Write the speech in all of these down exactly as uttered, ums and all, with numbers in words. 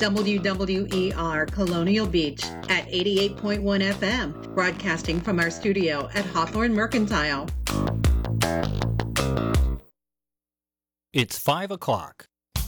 W W E R Colonial Beach at eighty-eight point one F M, broadcasting from our studio at Hawthorne Mercantile. It's five o'clock.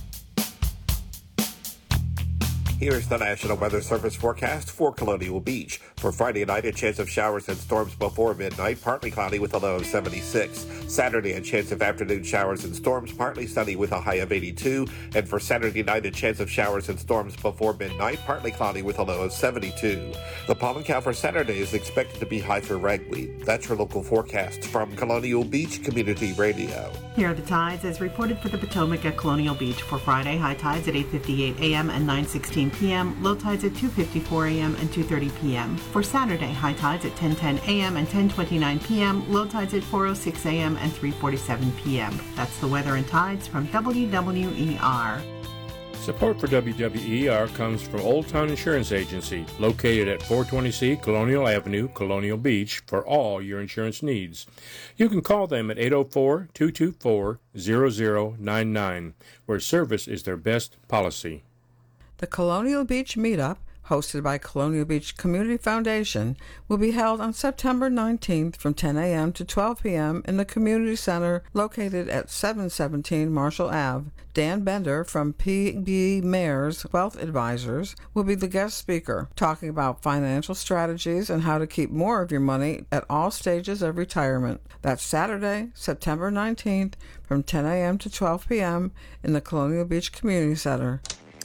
Here's the National Weather Service forecast for Colonial Beach. For Friday night, a chance of showers and storms before midnight, partly cloudy with a low of seventy-six. Saturday, a chance of afternoon showers and storms, partly sunny with a high of eighty-two. And for Saturday night, a chance of showers and storms before midnight, partly cloudy with a low of seventy-two. The pollen count for Saturday is expected to be high for ragweed. That's your local forecast from Colonial Beach Community Radio. Here are the tides as reported for the Potomac at Colonial Beach. For Friday, high tides at eight fifty-eight a.m. and nine sixteen p.m., low tides at two fifty-four a.m. and two thirty p.m. For Saturday, high tides at ten ten a.m. and ten twenty-nine p.m., low tides at four oh six a.m. and three forty-seven p.m. That's the weather and tides from W W E R. Support for W W E R comes from Old Town Insurance Agency, located at four twenty C Colonial Avenue, Colonial Beach, for all your insurance needs. You can call them at eight oh four, two two four, zero zero nine nine, where service is their best policy. The Colonial Beach Meetup, hosted by Colonial Beach Community Foundation, will be held on September nineteenth from ten a.m. to twelve p.m. in the Community Center located at seven seventeen Marshall Avenue. Dan Bender from P B Mayors Wealth Advisors will be the guest speaker, talking about financial strategies and how to keep more of your money at all stages of retirement. That's Saturday, September nineteenth from ten a.m. to twelve p.m. in the Colonial Beach Community Center.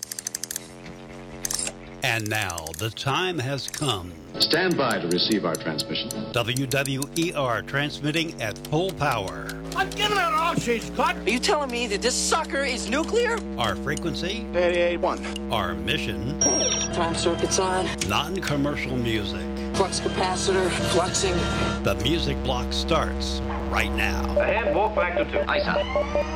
And now, the time has come. Stand by to receive our transmission. W W E R transmitting at full power. I'm giving it all she's got. Are you telling me that this sucker is nuclear? Our frequency? eighty-eight point one. Our mission? Time circuits on. Non-commercial music. Flux capacitor, fluxing. The music block starts right now. Ahead, walk back to two. Ice out.